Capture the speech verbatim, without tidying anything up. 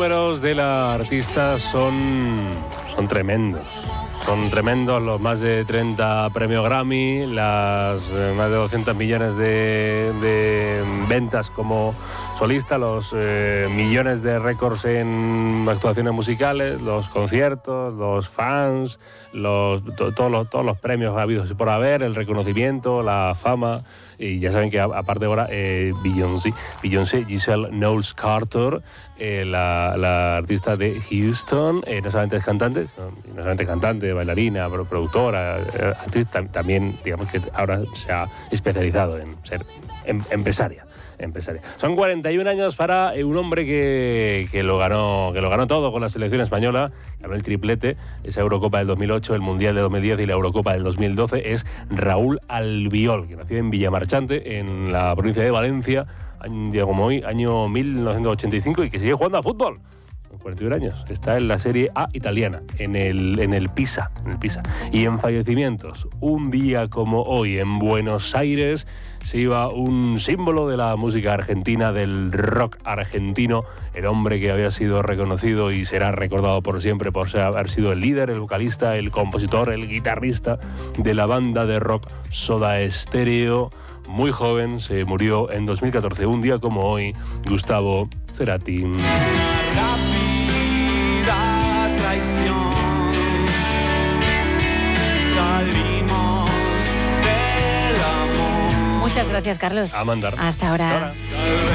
números de la artista son, son tremendos. Son tremendos los más de treinta premios Grammy, las eh, más de doscientos millones de, de ventas como solista, los eh, millones de récords en actuaciones musicales, los conciertos, los fans, los, to, to, los, todos los premios habidos por haber, el reconocimiento, la fama. Y ya saben que aparte ahora eh, Beyoncé, Beyoncé, Giselle Knowles Carter, eh, la, la artista de Houston, eh, no solamente es cantante, no, no solamente cantante, bailarina, productora, eh, actriz, tam, también digamos que ahora se ha especializado en ser em, empresaria. empresaria. Son cuarenta y un años para un hombre que, que, lo ganó, que lo ganó todo con la selección española, ganó el triplete, esa Eurocopa del dos mil ocho, el Mundial de dos mil diez y la Eurocopa del dos mil doce, es Raúl Albiol, que nació en Villamarchante, en la provincia de Valencia, un día como hoy, año mil novecientos ochenta y cinco, y que sigue jugando a fútbol. cuarenta y un años, está en la Serie A italiana, en el, en el Pisa, en el Pisa. Y en fallecimientos, un día como hoy en Buenos Aires se iba un símbolo de la música argentina, del rock argentino, el hombre que había sido reconocido y será recordado por siempre por ser, haber sido el líder, el vocalista, el compositor, el guitarrista de la banda de rock Soda Stereo. Muy joven, se murió en dos mil catorce, un día como hoy, Gustavo Cerati. Traición, salimos del amor. Muchas gracias, Carlos. A mandar. Hasta ahora. Hasta ahora.